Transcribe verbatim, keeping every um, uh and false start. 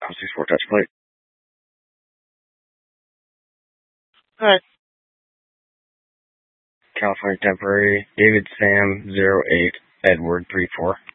six four touch plate. Alright. California temporary, David Sam zero eight, Edward three four.